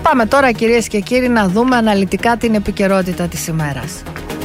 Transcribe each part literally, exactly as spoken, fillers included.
Πάμε τώρα, κυρίες και κύριοι, να δούμε αναλυτικά την επικαιρότητα της ημέρας.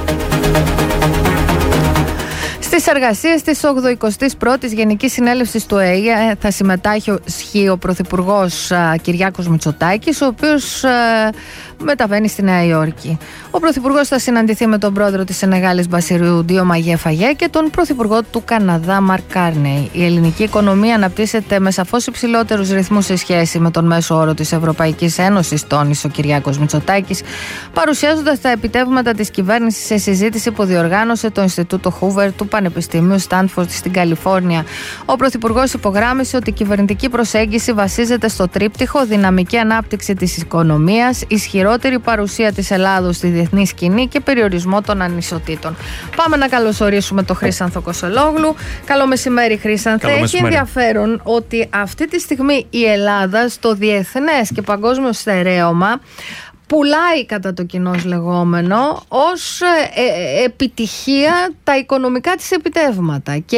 Στις εργασίες της ογδοηκοστής πρώτης Γενικής Συνέλευσης του ΟΕΕ θα συμμετάσχει ο Πρωθυπουργός Κυριάκος Μητσοτάκης, ο οποίος μεταβαίνει στη Νέα Υόρκη. Ο Πρωθυπουργός θα συναντηθεί με τον πρόεδρο της Σενεγάλης Μπασιρού Ντιομαγέ Φαγέ και τον Πρωθυπουργό του Καναδά Μαρκ Κάρνεϊ. Η ελληνική οικονομία αναπτύσσεται με σαφώς υψηλότερους ρυθμούς σε σχέση με τον μέσο όρο της Ευρωπαϊκής Ένωσης, τόνισε ο Κυριάκος Μητσοτάκης, παρουσιάζοντας τα επιτεύγματα της κυβέρνησης σε συζήτηση που διοργάνωσε το Ινστιτούτο Χούβερ του Πανεπιστημίου Στάνφορντ στην Καλιφόρνια. Ο Πρωθυπουργός υπογράμμισε ότι η κυβερνητική προσέγγιση βασίζεται στο τρίπτυχο δυναμική ανάπτυξη της οικονομίας, ισχυρότερη παρουσία της Ελλάδος στη διεθνή σκηνή και περιορισμό των ανισοτήτων. Πάμε να καλωσορίσουμε τον Χρήσανθο Κοσολόγλου. Καλό μεσημέρι, Χρήσανθε. Έχει μεσημέρι. Ενδιαφέρον ότι αυτή τη στιγμή η Ελλάδα στο διεθνές και παγκόσμιο στερέωμα πουλάει, κατά το κοινώς λεγόμενο, ως ε, επιτυχία τα οικονομικά της επιτεύγματα. Και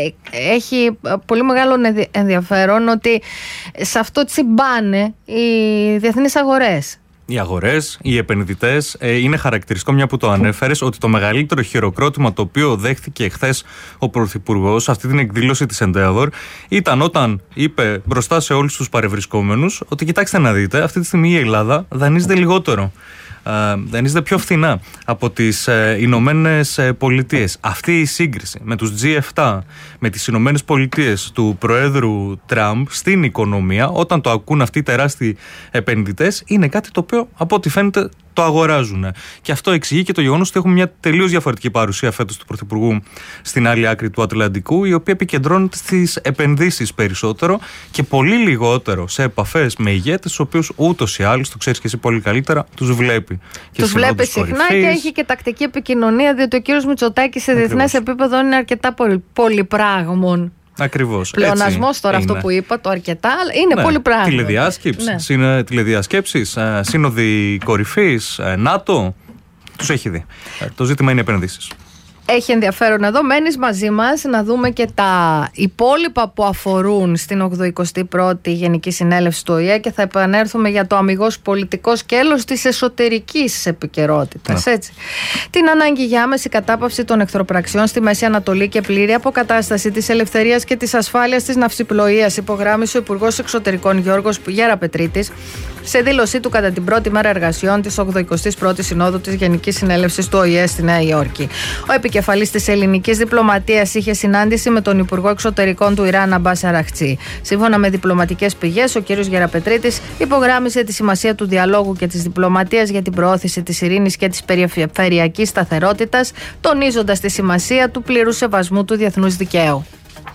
έχει πολύ μεγάλο ενδιαφέρον ότι σε αυτό τσιμπάνε οι διεθνείς αγορές. Οι αγορές, οι επενδυτές, ε, είναι χαρακτηριστικό, μια που το ανέφερες, ότι το μεγαλύτερο χειροκρότημα το οποίο δέχτηκε χθες ο Πρωθυπουργός σε αυτή την εκδήλωση της Endeavor ήταν όταν είπε μπροστά σε όλους τους παρευρισκόμενους ότι κοιτάξτε να δείτε, αυτή τη στιγμή η Ελλάδα δανείζεται λιγότερο. Uh, δανείζεται πιο φθηνά από τις uh, Ηνωμένες Πολιτείες. Αυτή η σύγκριση με τους τζι επτά, με τις Ηνωμένες Πολιτείες του Προέδρου Τραμπ στην οικονομία, όταν το ακούν αυτοί οι τεράστιοι επενδυτές, είναι κάτι το οποίο από ό,τι φαίνεται το αγοράζουν. Και αυτό εξηγεί και το γεγονός ότι έχουμε μια τελείως διαφορετική παρουσία φέτος του Πρωθυπουργού στην άλλη άκρη του Ατλαντικού, η οποία επικεντρώνεται στις επενδύσεις περισσότερο και πολύ λιγότερο σε επαφές με ηγέτες, τους οποίους ούτως ή άλλως, το ξέρεις και εσύ πολύ καλύτερα, τους βλέπει. Τους βλέπει συχνά και έχει και τακτική επικοινωνία, διότι ο κύριος Μητσοτάκης σε διεθνές επίπεδο είναι αρκετά πολυπράγμων. Ακριβώς. Πλεονασμός τώρα είναι. Αυτό που είπα, το αρκετά, είναι ναι, πολύ πράγμα. Τηλεδιάσκεψης, ναι. Τηλεδιασκέψεις, σύνοδοι κορυφής, ΝΑΤΟ, τους έχει δει. Το ζήτημα είναι οι επενδύσεις. Έχει ενδιαφέρον εδώ. Μένεις μαζί μας να δούμε και τα υπόλοιπα που αφορούν στην ογδοηκοστή πρώτη Γενική Συνέλευση του ΟΗΕ και θα επανέλθουμε για το αμιγώς πολιτικό σκέλος της εσωτερικής επικαιρότητας. Έτσι. Την ανάγκη για άμεση κατάπαυση των εχθροπραξιών στη Μέση Ανατολή και πλήρη αποκατάσταση της ελευθερίας και της ασφάλειας της ναυσιπλοείας, υπογράμμισε ο Υπουργός Εξωτερικών Γιώργος Γεραπετρίτης σε δήλωσή του κατά την πρώτη μέρα εργασιών της ογδοηκοστής πρώτης Συνόδου της Γενικής Συνέλευσης του ΟΗΕ στη Νέα Υόρκη. Ο επικεφαλής της ελληνικής διπλωματίας είχε συνάντηση με τον Υπουργό Εξωτερικών του Ιράν Αμπάς Αραχτσί. Σύμφωνα με διπλωματικές πηγές, ο κ. Γεραπετρίτης υπογράμμισε τη σημασία του διαλόγου και της διπλωματίας για την προώθηση της ειρήνης και της περιφερειακής σταθερότητας, τονίζοντας τη σημασία του πλήρου σεβασμού του διεθνούς δικαίου.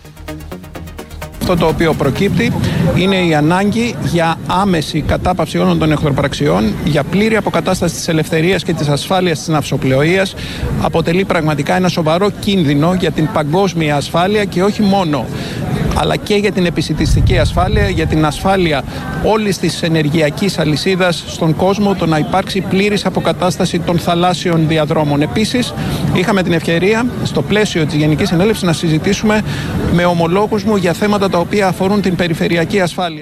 Αυτό το οποίο προκύπτει είναι η ανάγκη για άμεση κατάπαυση όλων των εχθροπραξιών, για πλήρη αποκατάσταση της ελευθερίας και της ασφάλειας της ναυσοπλοείας. Αποτελεί πραγματικά ένα σοβαρό κίνδυνο για την παγκόσμια ασφάλεια και όχι μόνο, αλλά και για την επισιτιστική ασφάλεια, για την ασφάλεια όλης της ενεργειακής αλυσίδας στον κόσμο, το να υπάρξει πλήρης αποκατάσταση των θαλάσσιων διαδρόμων. Επίσης, είχαμε την ευκαιρία στο πλαίσιο της Γενικής Συνέλευσης να συζητήσουμε με ομολόγους μου για θέματα τα οποία αφορούν την περιφερειακή ασφάλεια.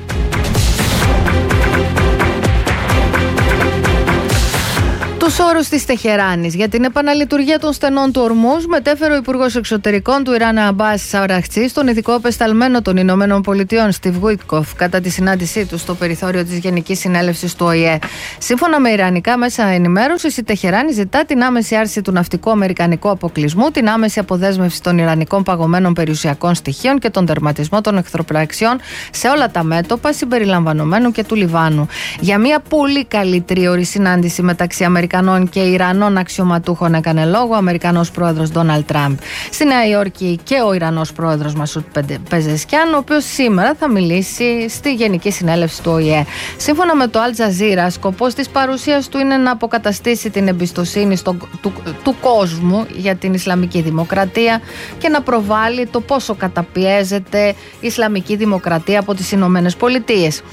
Τους όρους της Τεχεράνης για την επαναλειτουργία των στενών του Ορμούζ μετέφερε ο Υπουργός Εξωτερικών του Ιράν Αμπάς Αραχτσί στον ειδικό απεσταλμένο των Ηνωμένων Πολιτειών Στιβ Γουίτκοφ κατά τη συνάντησή του στο περιθώριο της Γενικής Συνέλευσης του ΟΗΕ. Σύμφωνα με ιρανικά μέσα ενημέρωσης, η Τεχεράνη ζητά την άμεση άρση του ναυτικού αμερικανικού αποκλεισμού, την άμεση αποδέσμευση των ιρανικών παγωμένων περιουσιακών στοιχείων και τον τερματισμό των εχθροπραξιών σε όλα τα μέτωπα, συμπεριλαμβανομένου και του Λιβάνου. Για μια πολύ καλή τρίωρη συνάντηση μεταξύ Αμερικανών και Ιρανών αξιωματούχων έκανε λόγο ο Αμερικανός πρόεδρος Ντόναλντ Τραμπ. Στη Νέα Υόρκη και ο Ιρανός πρόεδρος Μασούτ Πεζεσκιάν, ο οποίος σήμερα θα μιλήσει στη Γενική Συνέλευση του ΟΗΕ. Σύμφωνα με το Al Jazeera, σκοπός της παρουσίας του είναι να αποκαταστήσει την εμπιστοσύνη στο, του, του κόσμου για την Ισλαμική Δημοκρατία και να προβάλλει το πόσο καταπιέζεται η Ισλαμική Δημοκρατία από τις Ηνωμένες Πολιτείες.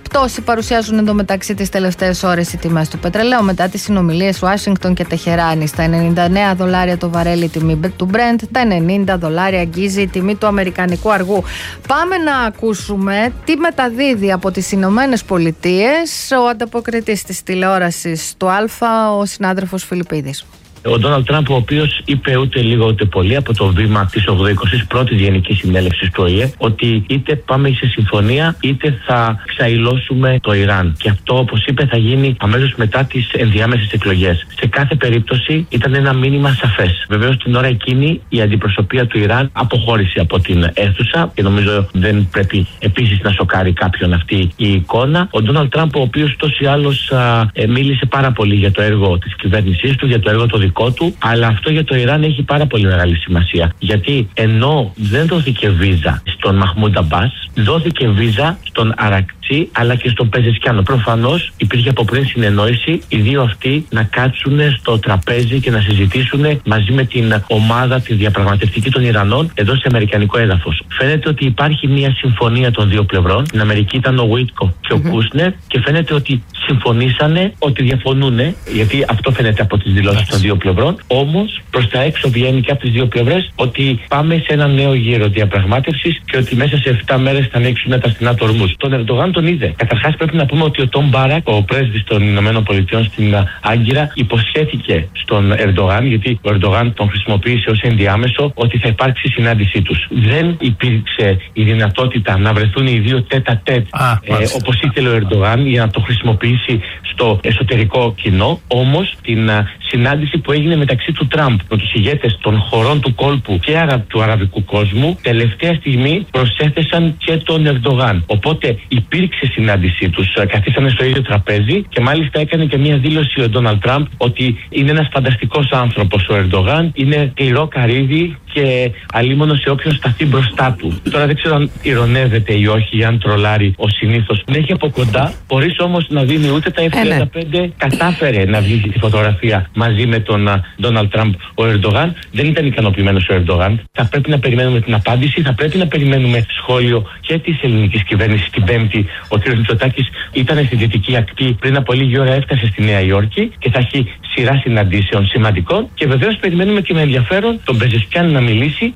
πτώση παρουσιάζουν εντωμεταξύ τις τελευταίες ώρες οι τιμές του πετρελαίου μετά τις συνομιλίες Ουάσιγκτον και Τεχεράνη. Στα ενενήντα εννέα δολάρια το βαρέλι η τιμή του Brent, τα ενενήντα δολάρια αγγίζει η τιμή του αμερικανικού αργού. Πάμε να ακούσουμε τι μεταδίδει από τις Ηνωμένες Πολιτείες ο ανταποκριτής της τηλεόρασης του Α, ο συνάδελφος Φιλιππίδης. Ο Ντόναλντ Τραμπ, ο οποίος είπε ούτε λίγο ούτε πολύ από το βήμα της ογδοηκοστής πρώτης Γενικής Συνέλευσης του Ο Η Ε ότι είτε πάμε σε συμφωνία είτε θα ξαϊλώσουμε το Ιράν. Και αυτό, όπως είπε, θα γίνει αμέσως μετά τις ενδιάμεσες εκλογές. Σε κάθε περίπτωση ήταν ένα μήνυμα σαφές. Βεβαίως την ώρα εκείνη η αντιπροσωπεία του Ιράν αποχώρησε από την αίθουσα και νομίζω δεν πρέπει επίσης να σοκάρει κάποιον αυτή η εικόνα. Ο Ντόναλντ Τραμπ, ο οποίος τόσο ή άλλως μίλησε πάρα πολύ για το έργο της κυβέρνησής του, για το έργο το δικό του, αλλά αυτό για το Ιράν έχει πάρα πολύ μεγάλη σημασία. Γιατί ενώ δεν δόθηκε βίζα στον Μαχμούντ Αμπάς, δόθηκε βίζα στον Αρακτσί αλλά και στον Πεζεσκιάνο. Προφανώς υπήρχε από πριν συνεννόηση οι δύο αυτοί να κάτσουν στο τραπέζι και να συζητήσουν μαζί με την ομάδα, τη διαπραγματευτική των Ιρανών, εδώ σε αμερικανικό έδαφος. Φαίνεται ότι υπάρχει μια συμφωνία των δύο πλευρών. Στην Αμερική ήταν ο Βίτκο και ο mm-hmm. Κούσνερ και φαίνεται ότι συμφωνήσανε, ότι διαφωνούν, γιατί αυτό φαίνεται από τις δηλώσεις των δύο πλευρών. Όμως προς τα έξω βγαίνει και από τις δύο πλευρές ότι πάμε σε ένα νέο γύρο διαπραγμάτευσης και ότι μέσα σε επτά μέρες θα ανοίξουν τα στενά του Ορμούζ. Τον Ερντογάν τον είδε. Καταρχάς πρέπει να πούμε ότι ο Τόμ Μπάρακ, ο πρέσβης των Ηνωμένων Πολιτειών στην Άγκυρα, υποσχέθηκε στον Ερντογάν, γιατί ο Ερντογάν τον χρησιμοποίησε ως ενδιάμεσο, ότι θα υπάρξει συνάντησή τους. Δεν υπήρξε η δυνατότητα να βρεθούν οι δύο τέτα τέτ ε, όπως ήθελε ο Ερντογάν για να το χρησιμοποιήσει στο εσωτερικό κοινό. Όμως την α, συνάντηση που έγινε μεταξύ του Τραμπ με τους ηγέτες των χωρών του κόλπου και αρα, του αραβικού κόσμου, τελευταία στιγμή προσέθεσαν και τον Ερντογάν. Οπότε υπήρξε συνάντησή τους, καθίσανε στο ίδιο τραπέζι και μάλιστα έκανε και μια δήλωση ο Ντόναλντ Τραμπ ότι είναι ένας φανταστικός άνθρωπος ο Ερντογάν, είναι κληρό καρύδι και αλίμονο σε όποιον σταθεί μπροστά του. Τώρα δεν ξέρω αν ηρωνεύεται ή όχι, αν τρολάρει ως συνήθως. Την έχει από κοντά, χωρίς όμως να δίνει ούτε τα εφ τριάντα πέντε. Κατάφερε να βγει τη φωτογραφία μαζί με τον Ντόναλντ Τραμπ ο Ερντογάν. Δεν ήταν ικανοποιημένος ο Ερντογάν. Θα πρέπει να περιμένουμε την απάντηση, θα πρέπει να περιμένουμε σχόλιο και της ελληνικής κυβέρνησης την Πέμπτη. Ο κ. Μητσοτάκης ήταν στη Δυτική Ακτή, πριν από λίγη ώρα έφτασε στη Νέα Υόρκη και θα έχει σειρά συναντήσεων σημαντικών. Και βεβαίως περιμένουμε και με ενδιαφέρον τον Πεζεσκιάν να μιλήσει.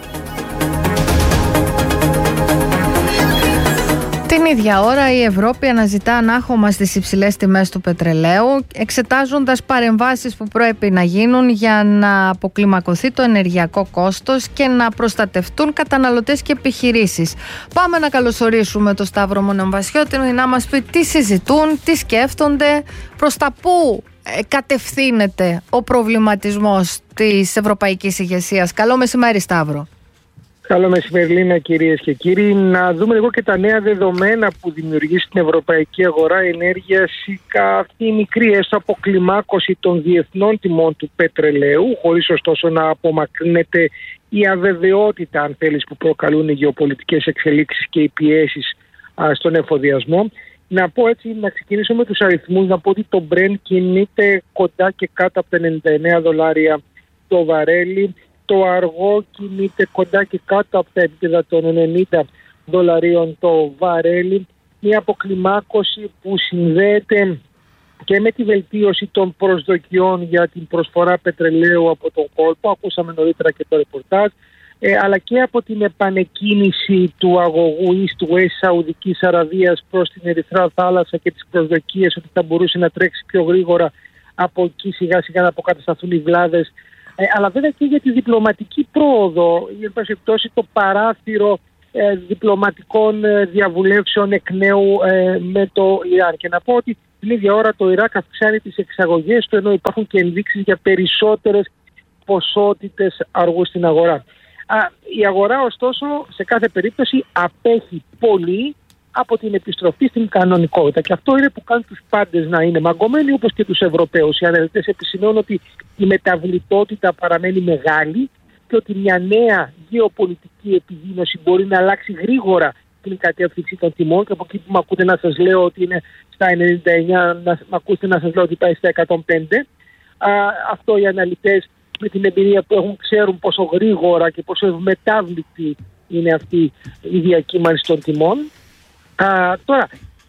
Την ίδια ώρα η Ευρώπη αναζητά ανάχωμα στις υψηλές τιμές του πετρελαίου, εξετάζοντας παρεμβάσεις που πρέπει να γίνουν για να αποκλιμακωθεί το ενεργειακό κόστος και να προστατευτούν καταναλωτές και επιχειρήσεις. Πάμε να καλωσορίσουμε τον Σταύρο Μονεμβασιώτη να μας πει τι συζητούν, τι σκέφτονται, προς τα πού κατευθύνεται ο προβληματισμός της ευρωπαϊκής ηγεσίας. Καλό μεσημέρι, Σταύρο. Καλό μεσημέρι, Λίνα, κυρίες και κύριοι. Να δούμε λίγο και τα νέα δεδομένα που δημιουργεί στην ευρωπαϊκή αγορά ενέργειας αυτή η μικρή έστω αποκλιμάκωση των διεθνών τιμών του πετρελαίου, χωρίς ωστόσο να απομακρύνεται η αβεβαιότητα, αν θέλεις, που προκαλούν οι γεωπολιτικές εξελίξεις και οι πιέσεις α, στον εφοδιασμό. Να πω έτσι, να ξεκινήσω με τους αριθμούς, να πω ότι το Brent κινείται κοντά και κάτω από τα ενενήντα εννέα δολάρια το βαρέλι. Το αργό κινείται κοντά και κάτω από τα επίπεδα των ενενήντα δολαρίων το βαρέλι. Μια αποκλιμάκωση που συνδέεται και με τη βελτίωση των προσδοκιών για την προσφορά πετρελαίου από τον κόλπο. Ακούσαμε νωρίτερα και το ρεπορτάζ. Ε, αλλά και από την επανεκκίνηση του αγωγού East West Σαουδικής Αραβίας προς την Ερυθρά Θάλασσα και τις προσδοκίες ότι θα μπορούσε να τρέξει πιο γρήγορα από εκεί σιγά σιγά να αποκατασταθούν οι βλάβες. Ε, αλλά βέβαια και για τη διπλωματική πρόοδο, για πάση το παράθυρο ε, διπλωματικών ε, διαβουλεύσεων εκ νέου ε, με το Ιράν. Και να πω ότι την ίδια ώρα το Ιράκ αυξάνει τις εξαγωγές του, ενώ υπάρχουν και ενδείξεις για περισσότερες ποσότητες αργού στην αγορά. Α, η αγορά ωστόσο σε κάθε περίπτωση απέχει πολύ από την επιστροφή στην κανονικότητα. Και αυτό είναι που κάνει τους πάντες να είναι μαγκωμένοι, όπως και τους Ευρωπαίους. Οι αναλυτές επισημαίνουν ότι η μεταβλητότητα παραμένει μεγάλη και ότι μια νέα γεωπολιτική επιδείνωση μπορεί να αλλάξει γρήγορα την κατεύθυνση των τιμών. Και από εκεί που με ακούτε να σας λέω ότι είναι στα ενενήντα εννέα, να με ακούτε να σας λέω ότι πάει στα εκατόν πέντε. Α, αυτό οι αναλυτές με την εμπειρία που έχουν ξέρουν πόσο γρήγορα και πόσο ευμετάβλητη είναι αυτή η διακύμανση των τιμών. Α, τώρα,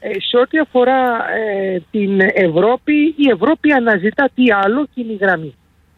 Ε, σε ό,τι αφορά ε, την Ευρώπη, η Ευρώπη αναζητά τι άλλο, κοινή γραμμή.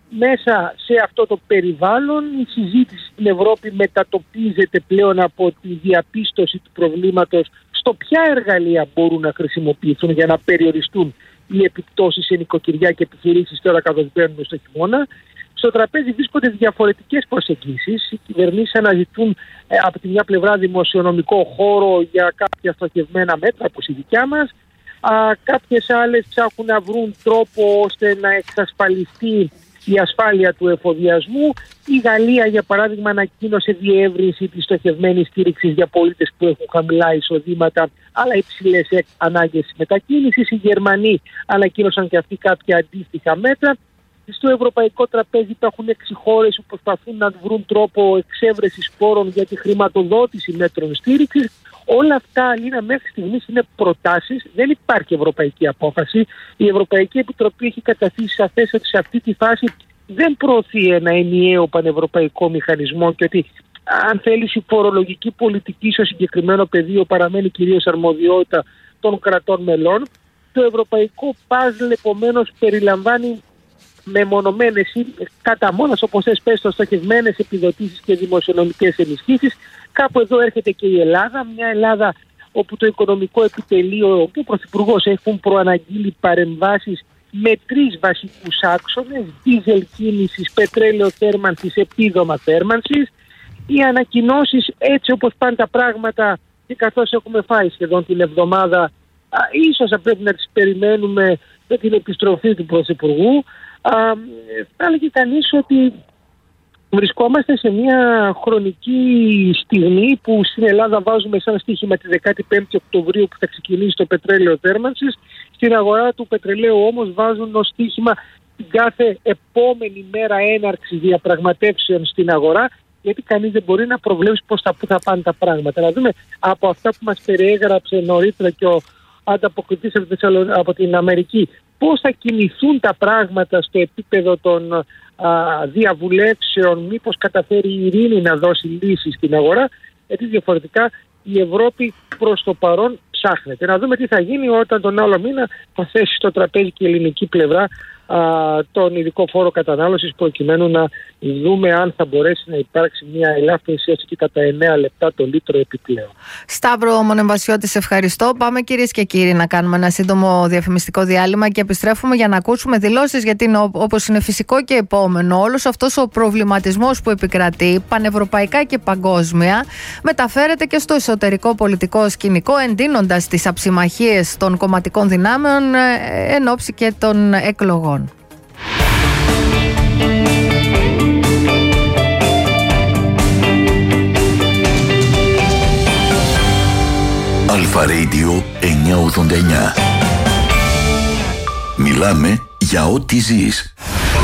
Μέσα σε αυτό το περιβάλλον η συζήτηση στην Ευρώπη μετατοπίζεται πλέον από τη διαπίστωση του προβλήματος στο ποια εργαλεία μπορούν να χρησιμοποιηθούν για να περιοριστούν οι επιπτώσεις σε νοικοκυριά και επιχειρήσεις τώρα καθώς μπαίνουμε στο χειμώνα. Στο τραπέζι βρίσκονται διαφορετικές προσεγγίσεις. Οι κυβερνήσεις αναζητούν ε, από τη μια πλευρά δημοσιονομικό χώρο για κάποια στοχευμένα μέτρα όπως η δικιά μας. Α, κάποιες άλλες ψάχνουν να βρουν τρόπο ώστε να εξασφαλιστεί η ασφάλεια του εφοδιασμού. Η Γαλλία, για παράδειγμα, ανακοίνωσε διεύρυνση της στοχευμένης στήριξης για πολίτες που έχουν χαμηλά εισοδήματα αλλά υψηλές ανάγκες μετακίνησης. Οι Γερμανοί ανακοίνωσαν και αυτοί κάποια αντίστοιχα μέτρα. Στο ευρωπαϊκό τραπέζι υπάρχουν έξι χώρες που προσπαθούν να βρουν τρόπο εξέβρεσης πόρων για τη χρηματοδότηση μέτρων στήριξης. Όλα αυτά, Αλίνα, μέχρι στιγμής είναι προτάσεις, δεν υπάρχει ευρωπαϊκή απόφαση. Η Ευρωπαϊκή Επιτροπή έχει καταθέσει σαφές ότι σε αυτή τη φάση δεν προωθεί ένα ενιαίο πανευρωπαϊκό μηχανισμό και ότι αν θέλει η φορολογική πολιτική στο συγκεκριμένο πεδίο παραμένει κυρίως αρμοδιότητα των κρατών μελών. Το ευρωπαϊκό παζλ επομένως περιλαμβάνει μεμονωμένες ή κατά μόνος, όπως θες πες, στοχευμένες επιδοτήσεις και δημοσιονομικές ενισχύσεις. Κάπου εδώ έρχεται και η Ελλάδα, μια Ελλάδα όπου το οικονομικό επιτελείο και ο Πρωθυπουργός έχουν προαναγγείλει παρεμβάσεις με τρεις βασικούς άξονες: δίζελ κίνησης, πετρέλαιο θέρμανσης, επίδομα θέρμανσης. Οι ανακοινώσεις, έτσι όπως πάνε τα πράγματα και καθώς έχουμε φάει σχεδόν την εβδομάδα, α, ίσως θα πρέπει να τις περιμένουμε με την επιστροφή του Πρωθυπουργού. Α, θα έλεγε κανείς ότι βρισκόμαστε σε μια χρονική στιγμή που στην Ελλάδα βάζουμε σαν στοίχημα τη δεκαπέντε Οκτωβρίου που θα ξεκινήσει το πετρέλαιο θέρμανσης. Στην αγορά του πετρελαίου όμως βάζουν ως στοίχημα την κάθε επόμενη μέρα έναρξη διαπραγματεύσεων στην αγορά, γιατί κανείς δεν μπορεί να προβλέψει πώς θα, πού θα πάνε τα πράγματα. Να δούμε από αυτά που μας περιέγραψε νωρίτερα και ο ανταποκριτής από την Αμερική, πώς θα κινηθούν τα πράγματα στο επίπεδο των α, διαβουλεύσεων, μήπως καταφέρει η ειρήνη να δώσει λύσεις στην αγορά, γιατί διαφορετικά η Ευρώπη προς το παρόν ψάχνεται. Να δούμε τι θα γίνει όταν τον άλλο μήνα θα θέσει στο τραπέζι και η ελληνική πλευρά α, τον ειδικό φόρο κατανάλωσης, προκειμένου να δούμε αν θα μπορέσει να υπάρξει μια ελάφρυνση έστω και κατά εννέα λεπτά το λίτρο επιπλέον. Σταύρο Μονεμβασιώτη, σε ευχαριστώ. Πάμε, κυρίες και κύριοι, να κάνουμε ένα σύντομο διαφημιστικό διάλειμμα και επιστρέφουμε για να ακούσουμε δηλώσεις, γιατί είναι, όπως είναι φυσικό και επόμενο, όλος αυτός ο προβληματισμός που επικρατεί πανευρωπαϊκά και παγκόσμια μεταφέρεται και στο εσωτερικό πολιτικό σκηνικό, εντείνοντας τις αψημαχίες των κομματικών δυνάμεων εν ώψη και των εκλογών. Αλφα Radio εννιακόσια ογδόντα εννιά. Μιλάμε για ό,τι ζεις.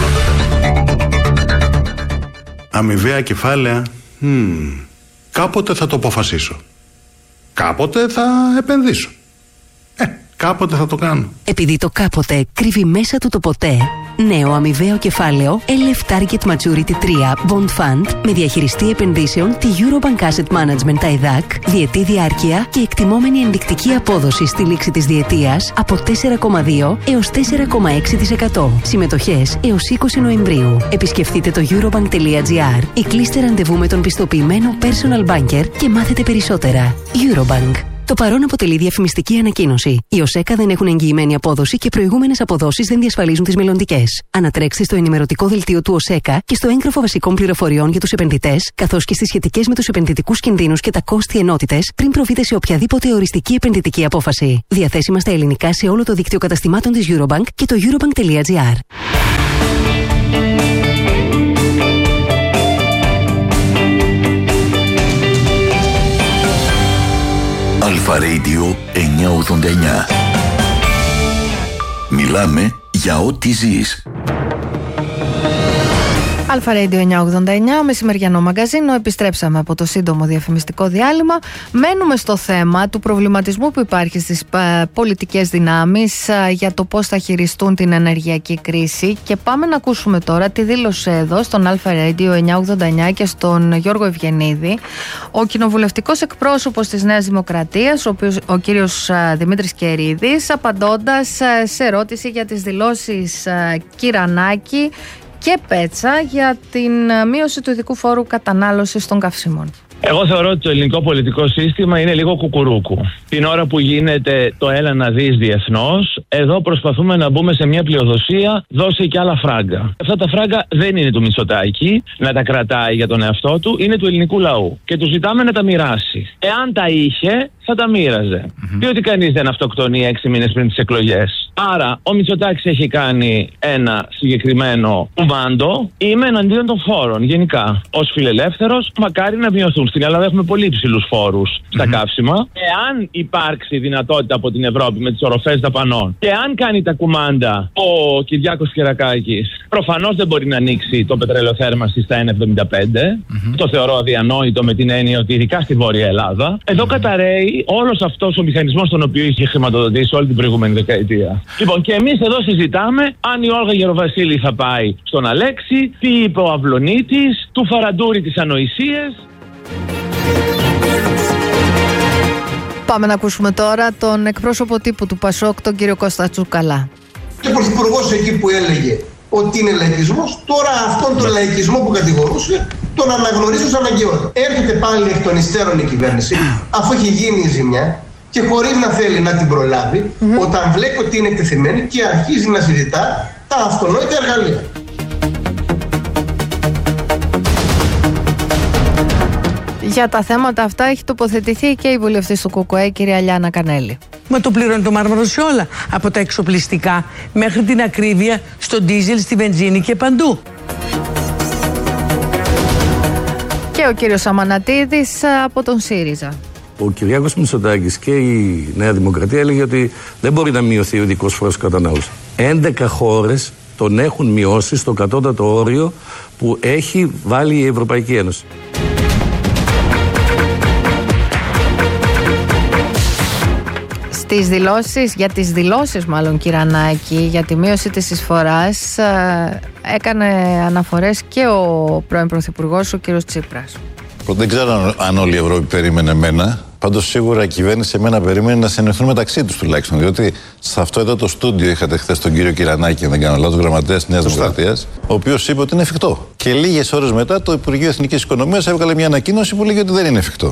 Αμοιβαία κεφάλαια. Hmm. Κάποτε θα το αποφασίσω. Κάποτε θα επενδύσω. Ε, κάποτε θα το κάνω. Επειδή το κάποτε κρύβει μέσα του το ποτέ, νέο αμοιβαίο κεφάλαιο ελ εφ Target Maturity τρία Bond Fund με διαχειριστή επενδύσεων τη Eurobank Asset Management τα ΕΔΑΚ, διετή διάρκεια και εκτιμόμενη ενδεικτική απόδοση στη λήξη της διετίας από τέσσερα κόμμα δύο έως τέσσερα κόμμα έξι τοις εκατό. Συμμετοχές έως είκοσι Νοεμβρίου. Επισκεφτείτε το eurobank.gr ή κλείστε ραντεβού με τον πιστοποιημένο personal banker και μάθετε περισσότερα. Eurobank. Το παρόν αποτελεί διαφημιστική ανακοίνωση. Οι ΟΣΕΚΑ δεν έχουν εγγυημένη απόδοση και προηγούμενες αποδόσεις δεν διασφαλίζουν τις μελλοντικές. Ανατρέξτε στο ενημερωτικό δελτίο του ΟΣΕΚΑ και στο έγγραφο βασικών πληροφοριών για τους επενδυτές, καθώς και στις σχετικές με τους επενδυτικούς κινδύνους και τα κόστη ενότητες, πριν προβείτε σε οποιαδήποτε οριστική επενδυτική απόφαση. Διαθέσιμα στα ελληνικά σε όλο το δίκτυο καταστημάτων της Eurobank και το eurobank.gr. Αλφα Radio εννιακόσια ογδόντα εννιά. Μιλάμε για ό,τι ζεις. Αλφα Radio εννιακόσια ογδόντα εννιά, μεσημεριανό μαγκαζίνο. Επιστρέψαμε από το σύντομο διαφημιστικό διάλειμμα. Μένουμε στο θέμα του προβληματισμού που υπάρχει στις ε, πολιτικές δυνάμεις ε, για το πώς θα χειριστούν την ενεργειακή κρίση. Και πάμε να ακούσουμε τώρα τη δήλωσε εδώ στον Αλφα Radio εννιακόσια ογδόντα εννιά και στον Γιώργο Ευγενίδη ο κοινοβουλευτικός εκπρόσωπος της Νέας Δημοκρατίας, ο, οποίος, ο κύριος ε, Δημήτρης Κερίδης, απαντώντας ε, σε ερώτηση για τις δηλώσεις ε, Κυρανάκη και Πέτσα για την μείωση του ειδικού φόρου κατανάλωσης των καυσίμων. Εγώ θεωρώ ότι το ελληνικό πολιτικό σύστημα είναι λίγο κουκουρούκου. Την ώρα που γίνεται το έλα να δεις διεθνώς, εδώ προσπαθούμε να μπούμε σε μια πλειοδοσία, δώσε και άλλα φράγκα. Αυτά τα φράγκα δεν είναι του Μητσοτάκη να τα κρατάει για τον εαυτό του, είναι του ελληνικού λαού. Και του ζητάμε να τα μοιράσει. Εάν τα είχε, θα τα μοίραζε. Mm-hmm. Διότι κανείς δεν αυτοκτονεί έξι μήνες πριν τις εκλογές. Άρα, ο Μητσοτάκης έχει κάνει ένα συγκεκριμένο κουβάντο. Είμαι εναντίον των φόρων γενικά. Ως φιλελεύθερος, μακάρι να μειωθούν. Στην Ελλάδα έχουμε πολύ υψηλούς φόρους στα mm-hmm. καύσιμα. Εάν υπάρξει δυνατότητα από την Ευρώπη με τις οροφές δαπανών και αν κάνει τα κουμάντα ο Κυριάκος Κερακάκης, προφανώς δεν μπορεί να ανοίξει το πετρελαιοθέρμανση στα ένα εβδομήντα πέντε. Mm-hmm. Το θεωρώ αδιανόητο με την έννοια ότι ειδικά στη Βόρεια Ελλάδα. Εδώ mm-hmm. καταραίει όλος αυτός ο μηχανισμός τον οποίο είχε χρηματοδοτήσει όλη την προηγούμενη δεκαετία. Λοιπόν, και εμείς εδώ συζητάμε αν η Όλγα Γεροβασίλη θα πάει στον Αλέξη, τι είπε ο Αυλονίτης, του Φαραντούρη τις ανοησίες. Πάμε να ακούσουμε τώρα τον εκπρόσωπο τύπου του Πασόκ, τον κύριο Κώστα Τσουκαλά. Και ο πρωθυπουργός εκεί που έλεγε ότι είναι λαϊκισμός, τώρα αυτόν τον λαϊκισμό που κατηγορούσε τον αναγνωρίζει ως αναγκαιότητα. Έρχεται πάλι εκ των υστέρων η κυβέρνηση, αφού έχει γίνει η ζημιά και χωρίς να θέλει να την προλάβει, mm-hmm. όταν βλέπει ότι είναι εκτεθειμένη και αρχίζει να συζητά τα αυτονόητα εργαλεία. Για τα θέματα αυτά έχει τοποθετηθεί και η βουλευτής του ΚΚΕ, η κυρία Λιάννα Κανέλη. Μα το πληρώνει το μάρμαρο σε όλα. Από τα εξοπλιστικά μέχρι την ακρίβεια στο ντίζελ, στη βενζίνη και παντού. Και ο κύριος Αμανατίδης από τον ΣΥΡΙΖΑ. Ο Κυριάκος Μητσοτάκης και η Νέα Δημοκρατία έλεγε ότι δεν μπορεί να μειωθεί ο ειδικός φόρος κατανάλωσης. έντεκα χώρες τον έχουν μειώσει στο κατώτατο όριο που έχει βάλει η Ευρωπαϊκή Ένωση. Τις δηλώσεις, για τις δηλώσεις μάλλον Κυρανάκη για τη μείωση της εισφοράς έκανε αναφορές και ο πρώην Πρωθυπουργός, ο κύριος Τσίπρας. Δεν ξέρω αν όλη η Ευρώπη περίμενε εμένα. Πάντως σίγουρα η κυβέρνηση εμένα περίμενε να συνεχθούν μεταξύ τους τουλάχιστον. Διότι σε αυτό εδώ το στούντιο είχατε χθες τον κύριο Κυρανάκη, αν δεν κάνω λάθος, γραμματέας της Νέας Δημοκρατίας, ο οποίος είπε ότι είναι εφικτό. Και λίγες ώρες μετά το Υπουργείο Εθνικής Οικονομίας έβγαλε μια ανακοίνωση που λέγει ότι δεν είναι εφικτό.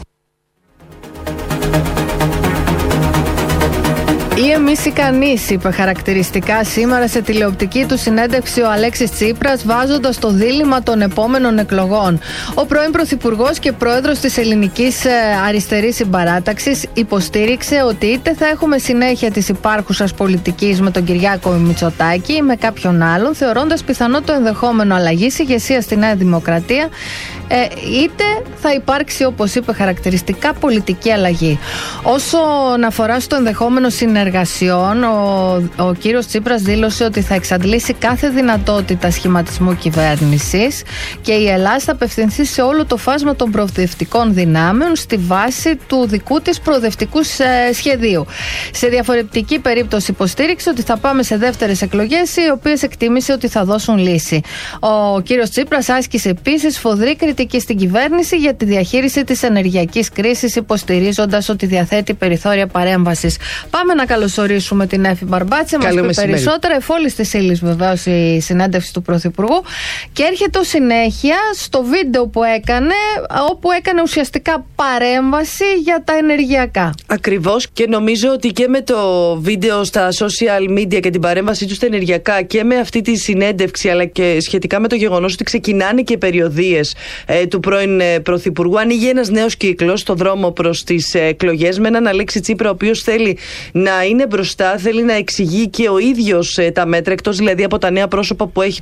Ή εμείς ή κανείς, είπε χαρακτηριστικά σήμερα σε τηλεοπτική του συνέντευξη ο Αλέξης Τσίπρας, βάζοντας το δίλημμα των επόμενων εκλογών. Ο πρώην Πρωθυπουργός και πρόεδρος της Ελληνικής Αριστερής Συμπαράταξης υποστήριξε ότι είτε θα έχουμε συνέχεια της υπάρχουσας πολιτικής με τον Κυριάκο Μητσοτάκη ή με κάποιον άλλον, θεωρώντας πιθανό το ενδεχόμενο αλλαγής ηγεσίας στη Νέα Δημοκρατία, ε, είτε θα υπάρξει, όπως είπε χαρακτηριστικά, πολιτική αλλαγή. Όσον αφορά στο ενδεχόμενο συνεργασιών, ο, ο κύριος Τσίπρας δήλωσε ότι θα εξαντλήσει κάθε δυνατότητα σχηματισμού κυβέρνησης και η Ελλάδα θα απευθυνθεί σε όλο το φάσμα των προοδευτικών δυνάμεων στη βάση του δικού της προοδευτικού ε, σχεδίου. Σε διαφορετική περίπτωση υποστήριξε ότι θα πάμε σε δεύτερες εκλογές, οι οποίες εκτίμησε ότι θα δώσουν λύση. Ο κύριος Τσίπρας άσκησε επίσης φοδρή κριτική στην κυβέρνηση για τη διαχείριση της ενεργειακής κρίσης, υποστηρίζοντας ότι διαθέτει περιθώρια παρέμβασης. Πάμε να καλωσορίσουμε την Έφη Μπαρμπάτσε, μας πει περισσότερα. Εφόλης της ύλης βεβαίως η συνέντευξη του Πρωθυπουργού και έρχεται ως συνέχεια στο βίντεο που έκανε, όπου έκανε ουσιαστικά παρέμβαση για τα ενεργειακά. Ακριβώς, και νομίζω ότι και με το βίντεο στα social media και την παρέμβασή του στα ενεργειακά και με αυτή τη συνέντευξη, αλλά και σχετικά με το γεγονός ότι ξεκινάνε και περιοδίες ε, του πρώην ε, Πρωθυπουργού, ανοίγει ένας νέος κύκλος στο δρόμο προς τις ε, εκλογές με έναν Αλέξη Τσίπρα, ο οποίος θέλει να είναι μπροστά, θέλει να εξηγεί και ο ίδιος ε, τα μέτρα, εκτός δηλαδή από τα νέα πρόσωπα που έχει